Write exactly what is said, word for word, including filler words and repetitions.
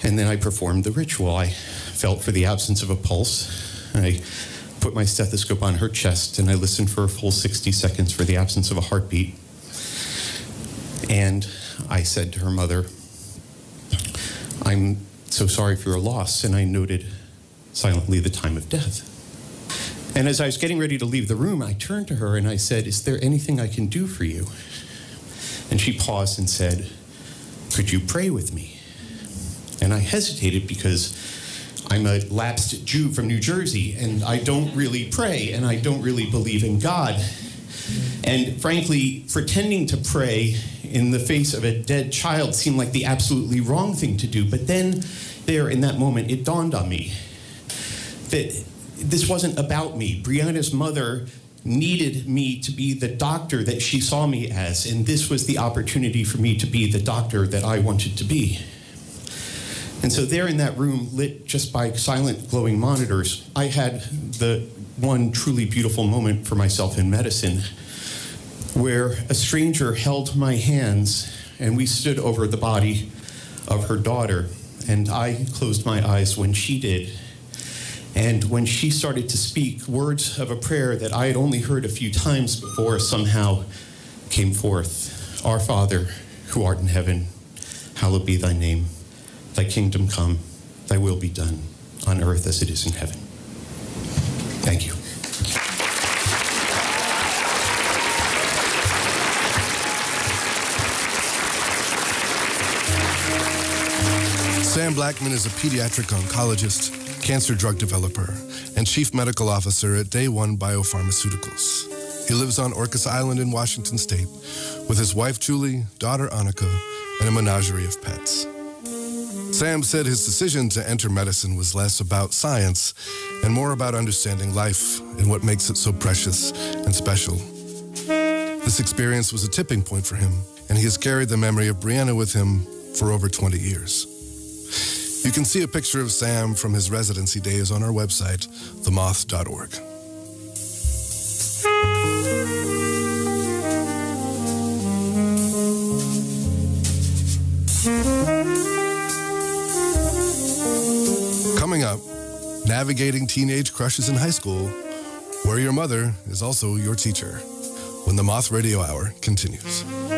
And then I performed the ritual. I felt for the absence of a pulse. I put my stethoscope on her chest, and I listened for a full sixty seconds for the absence of a heartbeat. And I said to her mother, "I'm so sorry for your loss," and I noted silently the time of death. And as I was getting ready to leave the room, I turned to her and I said, "Is there anything I can do for you?" And she paused and said, "Could you pray with me?" And I hesitated because I'm a lapsed Jew from New Jersey, and I don't really pray, and I don't really believe in God. And frankly, pretending to pray in the face of a dead child seemed like the absolutely wrong thing to do. But then, there in that moment, it dawned on me that this wasn't about me. Brianna's mother needed me to be the doctor that she saw me as, and this was the opportunity for me to be the doctor that I wanted to be. And so there in that room, lit just by silent glowing monitors, I had the one truly beautiful moment for myself in medicine, where a stranger held my hands and we stood over the body of her daughter, and I closed my eyes when she did. And when she started to speak, words of a prayer that I had only heard a few times before somehow came forth. "Our Father, who art in heaven, hallowed be thy name. Thy kingdom come, thy will be done, on earth as it is in heaven." Thank you. Sam Blackman is a pediatric oncologist, cancer drug developer, and chief medical officer at Day One Biopharmaceuticals. He lives on Orcas Island in Washington State with his wife Julie, daughter Annika, and a menagerie of pets. Sam said his decision to enter medicine was less about science and more about understanding life and what makes it so precious and special. This experience was a tipping point for him, and he has carried the memory of Brianna with him for over twenty years. You can see a picture of Sam from his residency days on our website, the moth dot org. Coming up, navigating teenage crushes in high school, where your mother is also your teacher, when the Moth Radio Hour continues.